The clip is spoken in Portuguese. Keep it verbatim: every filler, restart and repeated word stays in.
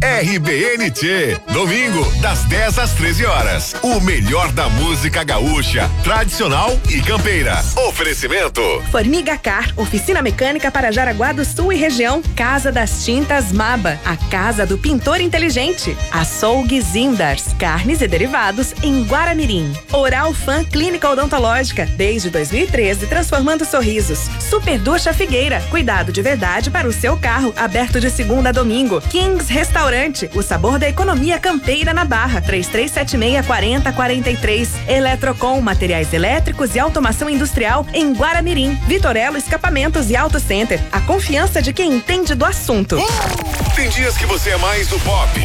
R B N T. Domingo, das dez às treze horas. O melhor da música gaúcha, tradicional e campeira. Oferecimento. Formiga Car, oficina mecânica para Jaraguá do Sul e região. Casa das Tintas Maba, a casa do pintor inteligente. Açougue Zindars, carnes e derivados em Guaramirim. Oral Fan Clínica Odontológica, desde dois mil e treze, transformando sorrisos. Super Ducha Figueira, cuidado de verdade para o seu carro, aberto de segunda a domingo. Kings Restaurante, o sabor da economia campeira na Barra, três três sete seis, quatro zero quatro três. Eletrocom, materiais elétricos e automação industrial em Guaramirim. Vitorello Escapamentos e Auto Center, a confiança de quem entende do assunto. Tem dias que você é mais do pop.